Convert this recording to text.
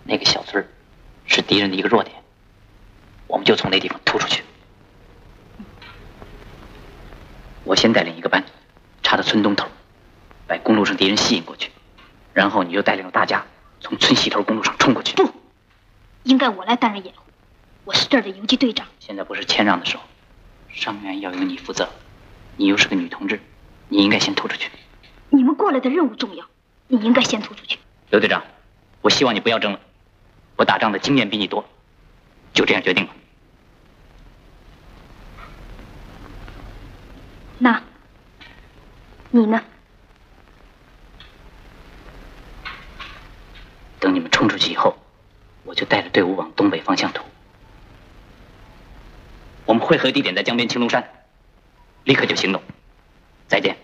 那个小村是敌人的一个弱点，我们就从那地方突出去。我先带领一个班，插到村东头，把公路上敌人吸引过去，然后你就带领大家从村西头公路上冲过去。 不，应该我来担任掩护，我是这儿的游击队长。 现在不是谦让的时候，伤员要由你负责，你又是个女同志，你应该先突出去。 你们过来的任务重要，你应该先突出去。 刘队长，我希望你不要争了，我打仗的经验比你多，就这样决定了。 那，你呢？ 等你们冲出去以后，我就带着队伍往东北方向突。我们会合地点在江边青龙山，立刻就行动。再见。